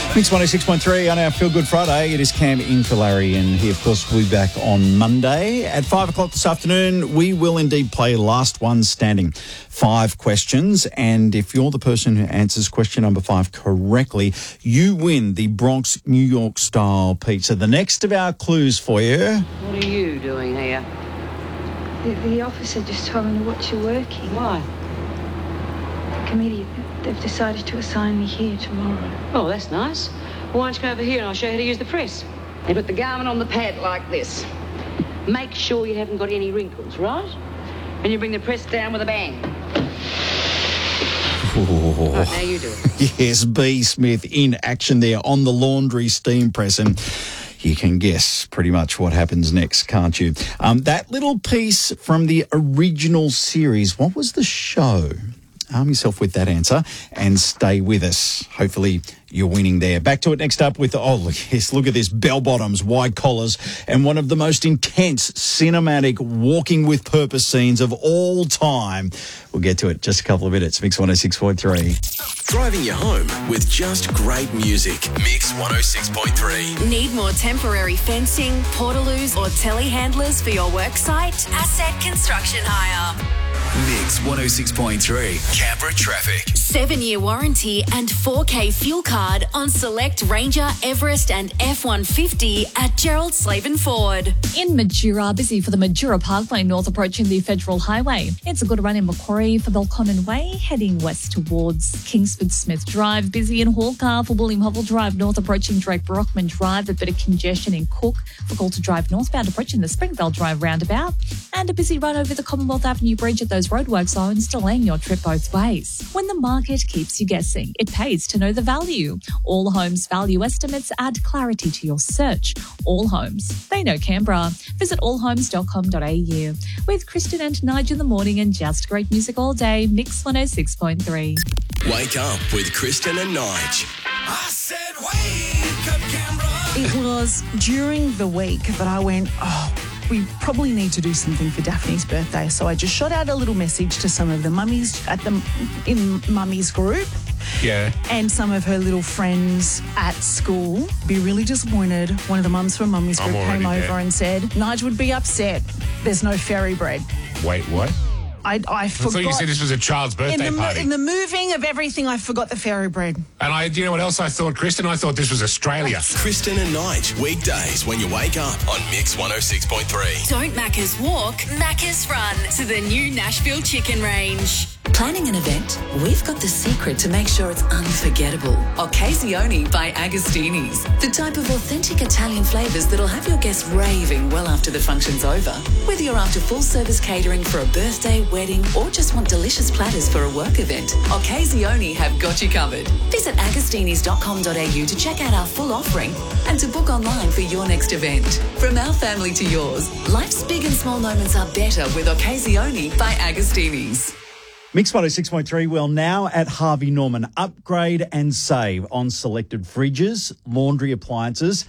Mix 106.3 on our Feel Good Friday. It is Cam in for Larry, and he, of course, will be back on Monday. At 5 o'clock this afternoon, we will indeed play Last One Standing. 5 questions, and if you're the person who answers question number 5 correctly, you win the Bronx New York style pizza. The next of our clues for you. What are you doing here? The officer just told me to watch you working. Why? The committee, they've decided to assign me here tomorrow. Oh, that's nice. Why don't you come over here and I'll show you how to use the press. You put the garment on the pad like this. Make sure you haven't got any wrinkles, right? And you bring the press down with a bang. Right, now you do it. Yes, B. Smith in action there on the laundry steam press. And you can guess pretty much what happens next, can't you? That little piece from the original series, what was the show? Arm yourself with that answer and stay with us. Hopefully you're winning there. Back to it next up with, look at this, bell-bottoms, wide collars, and one of the most intense cinematic walking with purpose scenes of all time. We'll get to it in just a couple of minutes. Mix 106.3. Driving you home with just great music. Mix 106.3. Need more temporary fencing, portaloos or telehandlers for your worksite? Asset Construction Hire. Mix 106.3. Canberra Traffic. 7-year warranty and 4K fuel card on select Ranger, Everest and F-150 at Gerald Slaven Ford. In Majura, busy for the Majura Parkway North approaching the Federal Highway. It's a good run in Macquarie for Belconnen Way, heading west towards Kingsford Smith Drive. Busy in Hawker for William Hovell Drive North approaching Drake Brockman Drive. A bit of congestion in Cook for Galter Drive northbound approaching the Springvale Drive roundabout. And a busy run over the Commonwealth Avenue Bridge at those roadwork zones, delaying your trip both ways. When the market keeps you guessing, it pays to know the value. All Homes value estimates add clarity to your search. All Homes, they know Canberra. Visit allhomes.com.au. With Kristen and Nigel in the morning and just great music all day, Mix 106.3. Wake up with Kristen and Nige. I said wake up, Canberra. It was during the week that I went, we probably need to do something for Daphne's birthday. So I just shot out a little message to some of the mummies in Mummy's group. Yeah. And some of her little friends at school. Be really disappointed. One of the mums from Mummy's group came over and said, Nige would be upset. There's no fairy bread. Wait, what? I forgot. I thought you said this was a child's birthday party. In the moving of everything, I forgot the fairy bread. And do you know what else I thought, Kristen? I thought this was Australia. Kristen and Nige, weekdays when you wake up on Mix 106.3. Don't Macca's walk, Macca's run to the new Nashville Chicken Range. Planning an event? We've got the secret to make sure it's unforgettable. Occazioni by Agostini's. The type of authentic Italian flavours that'll have your guests raving well after the function's over. Whether you're after full-service catering for a birthday, wedding, or just want delicious platters for a work event, Occazioni have got you covered. Visit agostinis.com.au to check out our full offering and to book online for your next event. From our family to yours, life's big and small moments are better with Occazioni by Agostini's. Mix 106.3, well, now at Harvey Norman. Upgrade and save on selected fridges, laundry appliances,